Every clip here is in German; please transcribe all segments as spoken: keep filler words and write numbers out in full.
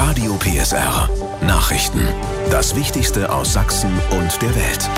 Radio P S R. Nachrichten. Das Wichtigste aus Sachsen und der Welt.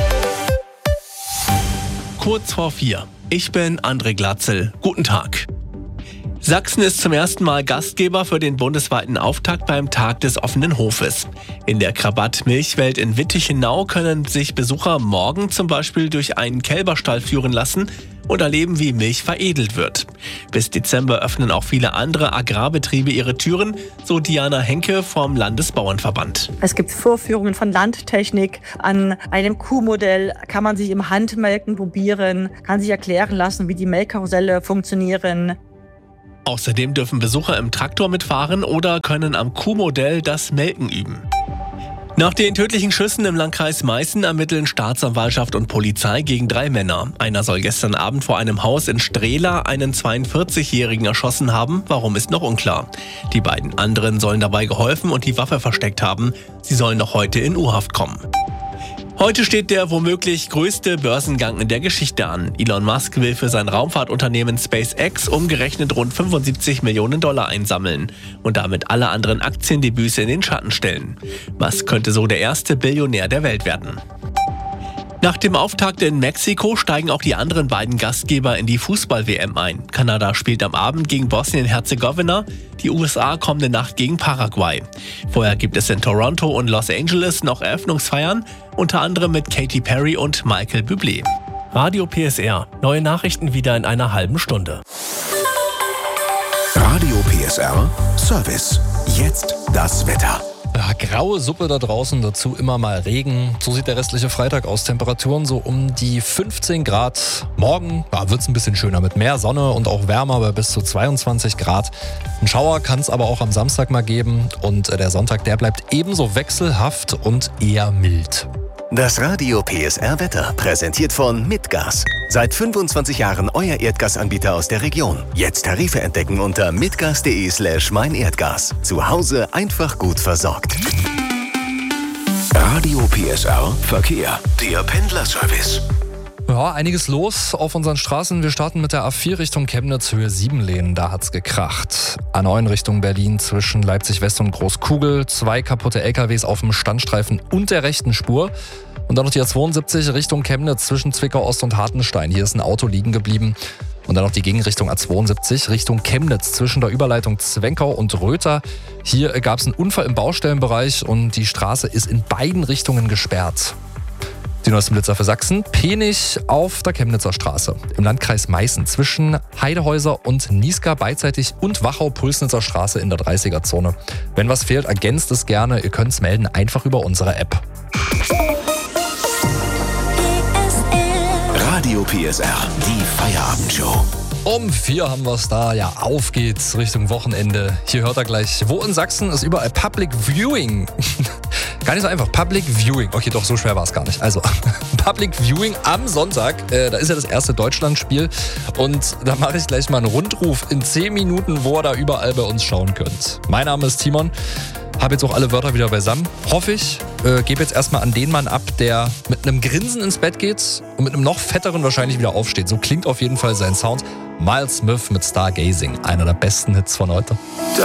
Kurz vor vier. Ich bin André Glatzel. Guten Tag. Sachsen ist zum ersten Mal Gastgeber für den bundesweiten Auftakt beim Tag des offenen Hofes. In der Krabat-Milchwelt in Wittichenau können sich Besucher morgen zum Beispiel durch einen Kälberstall führen lassen und erleben, wie Milch veredelt wird. Bis Dezember öffnen auch viele andere Agrarbetriebe ihre Türen, so Diana Henke vom Landesbauernverband. Es gibt Vorführungen von Landtechnik. An einem Kuhmodell kann man sich im Handmelken probieren, kann sich erklären lassen, wie die Melkkarusselle funktionieren. Außerdem dürfen Besucher im Traktor mitfahren oder können am Kuhmodell das Melken üben. Nach den tödlichen Schüssen im Landkreis Meißen ermitteln Staatsanwaltschaft und Polizei gegen drei Männer. Einer soll gestern Abend vor einem Haus in Strehla einen zweiundvierzigjährigen erschossen haben. Warum, ist noch unklar. Die beiden anderen sollen dabei geholfen und die Waffe versteckt haben. Sie sollen noch heute in U-Haft kommen. Heute steht der womöglich größte Börsengang in der Geschichte an. Elon Musk will für sein Raumfahrtunternehmen SpaceX umgerechnet rund fünfundsiebzig Millionen Dollar einsammeln und damit alle anderen Aktiendebüts in den Schatten stellen. Musk könnte so der erste Billionär der Welt werden. Nach dem Auftakt in Mexiko steigen auch die anderen beiden Gastgeber in die Fußball-W M ein. Kanada spielt am Abend gegen Bosnien-Herzegowina, die U S A kommende Nacht gegen Paraguay. Vorher gibt es in Toronto und Los Angeles noch Eröffnungsfeiern, unter anderem mit Katy Perry und Michael Bublé. Radio P S R. Neue Nachrichten wieder in einer halben Stunde. Radio P S R Service. Jetzt das Wetter. Ja, graue Suppe da draußen, dazu immer mal Regen. So sieht der restliche Freitag aus. Temperaturen so um die fünfzehn Grad. Morgen ja, wird es ein bisschen schöner mit mehr Sonne und auch wärmer bei bis zu zweiundzwanzig Grad. Ein Schauer kann es aber auch am Samstag mal geben. Und der Sonntag, der bleibt ebenso wechselhaft und eher mild. Das Radio P S R Wetter, präsentiert von Mitgas. Seit fünfundzwanzig Jahren euer Erdgasanbieter aus der Region. Jetzt Tarife entdecken unter mitgas.de slash meinerdgas. Zu Hause einfach gut versorgt. Radio P S R Verkehr. Der Pendlerservice. Ja, einiges los auf unseren Straßen. Wir starten mit der A vier Richtung Chemnitz, Höhe sieben Lehnen. Da hat's gekracht. A neun Richtung Berlin zwischen Leipzig West und Großkugel. Zwei kaputte L K Ws auf dem Standstreifen und der rechten Spur. Und dann noch die A zweiundsiebzig Richtung Chemnitz zwischen Zwickau Ost und Hartenstein. Hier ist ein Auto liegen geblieben. Und dann noch die Gegenrichtung A zweiundsiebzig Richtung Chemnitz zwischen der Überleitung Zwenkau und Röther. Hier gab es einen Unfall im Baustellenbereich und die Straße ist in beiden Richtungen gesperrt. Die neuesten Blitzer für Sachsen. Penich auf der Chemnitzer Straße. Im Landkreis Meißen zwischen Heidehäuser und Niesgar beidseitig und Wachau-Pulsnitzer Straße in der dreißiger-Zone. Wenn was fehlt, ergänzt es gerne. Ihr könnt es melden, einfach über unsere App. Radio P S R, die Feierabendshow. Um vier haben wir es da. Ja, auf geht's Richtung Wochenende. Hier hört er gleich. Wo in Sachsen ist überall Public Viewing? Gar nicht so einfach. Public Viewing. Okay, doch, so schwer war es gar nicht. Also, Public Viewing am Sonntag. Äh, da ist ja das erste Deutschlandspiel. Und da mache ich gleich mal einen Rundruf in zehn Minuten, wo ihr da überall bei uns schauen könnt. Mein Name ist Timon. Habe jetzt auch alle Wörter wieder beisammen. Hoffe ich. Äh, gebe jetzt erstmal an den Mann ab, der mit einem Grinsen ins Bett geht und mit einem noch fetteren wahrscheinlich wieder aufsteht. So klingt auf jeden Fall sein Sound. Miles Smith mit Stargazing. Einer der besten Hits von heute.